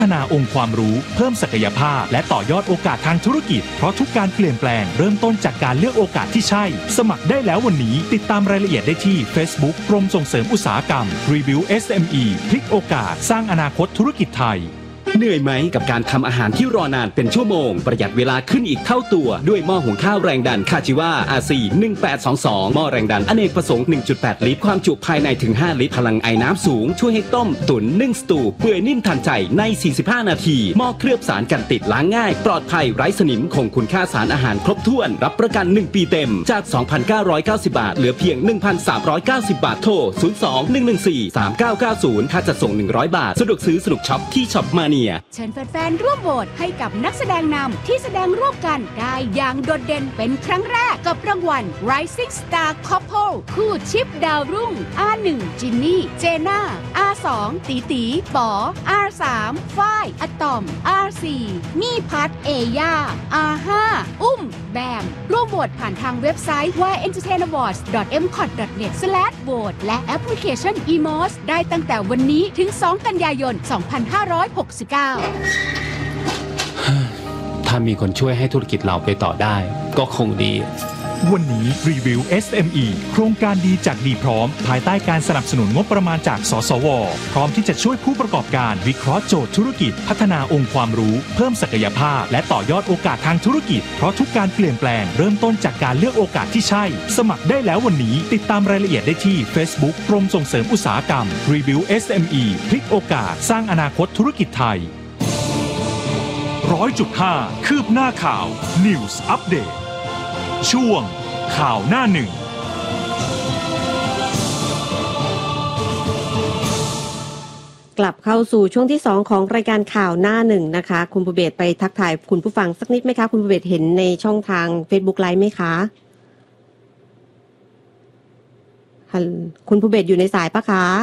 พัฒนาองค์ความรู้เพิ่มศักยภาพและต่อยอดโอกาสทางธุรกิจเพราะทุกการเปลี่ยนแปลงเริ่มต้นจากการเลือกโอกาสที่ใช่สมัครได้แล้ววันนี้ติดตามรายละเอียดได้ที่ Facebook กรมส่งเสริมอุตสาหกรรม Review SME พลิกโอกาสสร้างอนาคตธุรกิจไทยเหนื่อยไหมกับการทำอาหารที่รอนานเป็นชั่วโมงประหยัดเวลาขึ้นอีกเท่าตัวด้วยหม้อหุงข้าวแรงดันคาจิวา RC 1822หม้อแรงดันอเนกประสงค์ 1.8 ลิตรความจุภายในถึง5ลิตรพลังไอน้ำสูงช่วยให้ต้มตุ๋นนึ่งสตูเปื่อยนิ่มทันใจใน45นาทีหม้อเคลือบสารกันติดล้างง่ายปลอดภัยไร้สนิมคงคุณค่าสารอาหารครบถ้วนรับประกัน1ปีเต็มจาก 2,990 บาทเหลือเพียง 1,390 บาทโทร 02-114-3990 ค่าจัดส่ง100 บาทสะดวกซื้อสนุกช็อปที่ช็อปมาเชิญแฟนๆร่วมโหวตให้กับนักแสดงนำที่แสดงร่วมกันได้อย่างโดดเด่นเป็นครั้งแรกกับรางวัล Rising Star Couple คู่ชิปดาวรุ่ง R1 จินนี่เจน่า R2 ตีตีป๋อ R3 ฝ้ายอะตอม R4 มี่พัทเอย่า R5 อุ้มแบมร่วมโหวตผ่านทางเว็บไซต์ www.entertainawards.mcot.net/vote และแอปพลิเคชัน eMOS ได้ตั้งแต่วันนี้ถึง 2 กันยายน 2569 ถ้ามีคนช่วยให้ธุรกิจเราไปต่อได้ก็คงดีวันนี้ Review SME โครงการดีจากดีพร้อมภายใต้การสนับสนุนงบประมาณจากสสวพร้อมที่จะช่วยผู้ประกอบการวิเคราะห์โจทย์ธุรกิจพัฒนาองค์ความรู้เพิ่มศักยภาพและต่อยอดโอกาสทางธุรกิจเพราะทุกการเปลี่ยนแปลงเริ่มต้นจากการเลือกโอกาสที่ใช่สมัครได้แล้ววันนี้ติดตามรายละเอียดได้ที่ Facebook กรมส่งเสริมอุตสาหกรรม Review SME พลิกโอกาสสร้างอนาคตธุรกิจไทย100.5 คืบหน้าข่าว News Update ช่วงข่าวหน้าหนึ่งกลับเข้าสู่ช่วงที่2ของรายการข่าวหน้าหนึ่งนะคะคุณภูเบศไปทักทายคุณผู้ฟังสักนิดไหมคะคุณภูเบศเห็นในช่องทาง Facebook Live ไหมคะคุณภูเบศอยู่ในสายปะคะ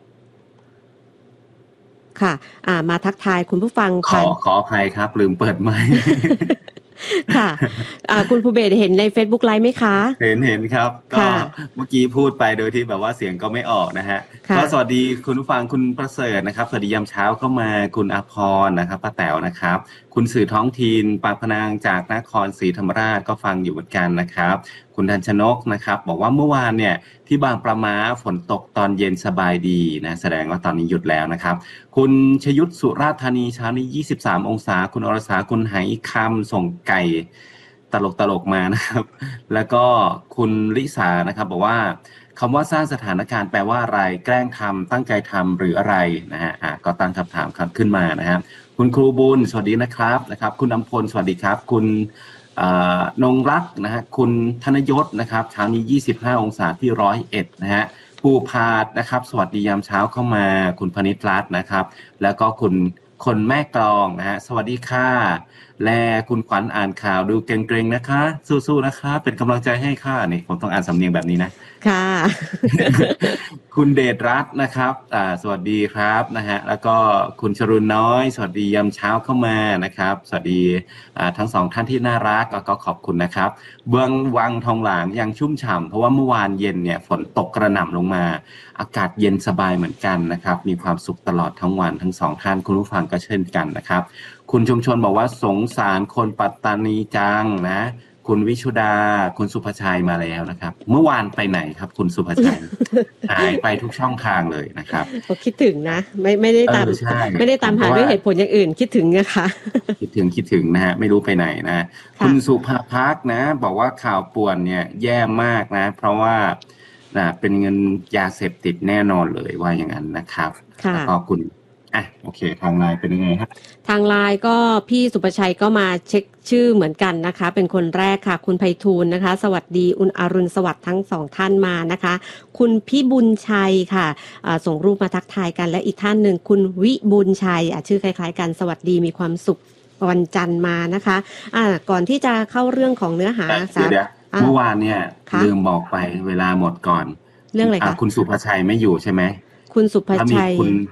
ค่ะมาทักทายคุณผู้ฟังขออภัยครับลืมเปิดไมค์ค่ะคุณภูเบศเห็นใน Facebook Live ไหมคะเห็นครับก็เมื่อกี้พูดไปโดยที่แบบว่าเสียงก็ไม่ออกนะฮะก็สวัสดีคุณผู้ฟังคุณประเสริฐนะครับสวัสดียามเช้าเข้ามาคุณอภรณ์นะครับป้าแต๋วนะครับคุณสื่อท้องถิ่นปากพนังจากนครศรีธรรมราชก็ฟังอยู่เหมือนกันนะครับคุณธัญชนกนะครับบอกว่าเมื่อวานเนี่ยที่บางปะม้าฝนตกตอนเย็นสบายดีนะแสดงว่าตอนนี้หยุดแล้วนะครับคุณชยุทธสุราษฎร์ธานีเช้านี้23องศาคุณอรสาคุณไหคำส่งไก่ตลกมานะครับแล้วก็คุณลิสานะครับบอกว่าคำว่าสร้างสถานการณ์แปลว่าอะไรแกล้งทำตั้งใจทำหรืออะไรนะฮะก็ตั้งคำถามขึ้นมานะครับคุณครูบุญสวัสดีนะครับคุณอำพลสวัสดีครับคุณนงรักนะฮะคุณธนยศนะครับเช้านี้25องศาที่101นะฮะผู้พาดนะครับสวัสดียามเช้าเข้ามาคุณพนิษฐ์รัตน์นะครับแล้วก็คุณคนแม่กลองนะฮะสวัสดีค่ะและคุณขวัญอ่านข่าวดูเกรงๆนะคะสู้ๆนะคะเป็นกำลังใจให้ค่ะนี่ผมต้องอ่านสำเนียงแบบนี้นะค่ะคุณเดชรัตน์นะครับสวัสดีครับนะฮะแล้วก็คุณชรุณน้อยสวัสดียามเช้าเข้ามานะครับสวัสดีทั้งสองท่านที่น่ารักก็ขอบคุณนะครับเบื้องวังทองหลางยังชุ่มฉ่ำเพราะว่าเมื่อวานเย็นเนี่ยฝนตกกระหน่ำลงมาอากาศเย็นสบายเหมือนกันนะครับมีความสุขตลอดทั้งวันทั้งสองท่านคุณผู้ฟังก็เช่นกันนะครับคุณชุมชนบอกว่าสงสารคนปัตตานีจังนะคุณวิชุดาคุณสุภชัยมาแล้วนะครับเมื่อวานไปไหนครับคุณสุภชัย หายไปทุกช่องทางเลยนะครับคิดถึงนะไม่ได้ตามหาด้วยเหตุผลอย่างอื่นคิดถึงนะคะคิดถึงนะฮะไม่รู้ไปไหนนะคุณสุภาพักนะบอกว่าข่าวป่วนเนี่ยแย่มากนะเพราะว่าเป็นเงินยาเสพติดแน่นอนเลยว่าอย่างนั้นนะครับแล้วก็คุณโอเคทางไลน์เป็นยังไงครับทางไลน์ก็พี่สุภชัยก็มาเช็คชื่อเหมือนกันนะคะเป็นคนแรกค่ะคุณไพฑูรย์นะคะสวัสดีอุณอรุณสวัสดิ์ทั้งสองท่านมานะคะคุณพี่บุญชัยค่ะส่งรูปมาทักทายกันและอีกท่านหนึ่งคุณวิบุญชัยชื่อคล้ายๆกันสวัสดีมีความสุขวันจันทร์มานะคะก่อนที่จะเข้าเรื่องของเนื้อหาเมื่อวานเนี่ยลืมบอกไปเวลาหมดก่อนเรื่องอะไรคะคุณสุภชัยไม่อยู่ใช่ไหมคุณสุภชัย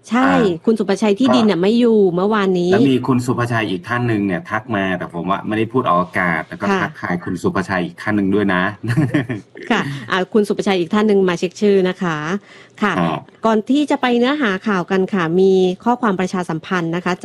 ใช่คุณสุประชัยที่ดินเนี่ยไม่อยู่เมื่อวานนี้แล้วมีคุณสุภชัยอีกท่านหนึ่งเนี่ยทักมาแต่ผมว่าไม่ได้พูดออกอากาศแล้วก็ทักทายคุณสุภชัยอีกท่านหนึ่งด้วยนะค่ะคุณสุประชัยอีกท่านหนึ่งมาเช็คชื่อนะคะค่ะก่อนที่จะไปเนื้อหาข่าวกันค่ะมีข้อความประชาสัมพันธ์นะคะ